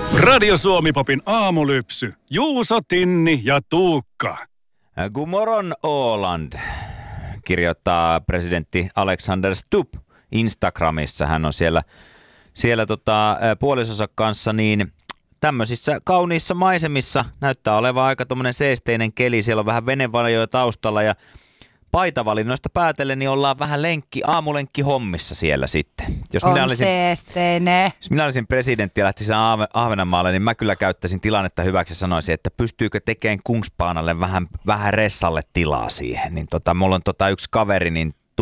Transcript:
Radio Suomi-popin aamulypsy. Juuso, Tinni ja Tuukka. God morgon Åland, kirjoittaa presidentti Alexander Stubb Instagramissa. Hän on siellä puolisonsa kanssa niin tämmöisissä kauniissa maisemissa. Näyttää olevan aika tommonen seesteinen keli. Siellä on vähän venevarjoja taustalla ja paitavalinnoista päätellen niin ollaan vähän aamulenkki hommissa siellä sitten. Jos seesteinen. Jos minä olisin presidentti ja lähtisin Ahvenanmaalle, niin mä kyllä käyttäisin tilannetta hyväksi ja sanoisin, että pystyykö tekemään Kungspaanalle vähän ressalle tilaa siihen. Niin mulla on yksi kaveri, niin